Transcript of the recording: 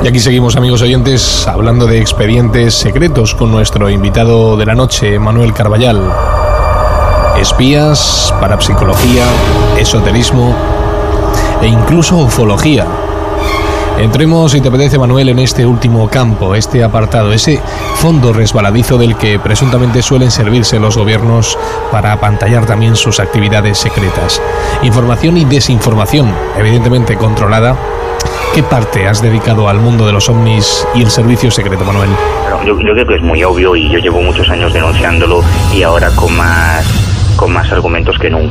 Y aquí seguimos, amigos oyentes, hablando de expedientes secretos con nuestro invitado de la noche, Manuel Carballal. Espías, parapsicología, esoterismo e incluso ufología. Entremos, si te apetece, Manuel, en este último campo, este apartado, ese fondo resbaladizo del que presuntamente suelen servirse los gobiernos para apantallar también sus actividades secretas. Información y desinformación, evidentemente controlada. ¿Qué parte has dedicado al mundo de los ovnis y el servicio secreto, Manuel? Yo creo que es muy obvio y yo llevo muchos años denunciándolo y ahora con más argumentos que nunca.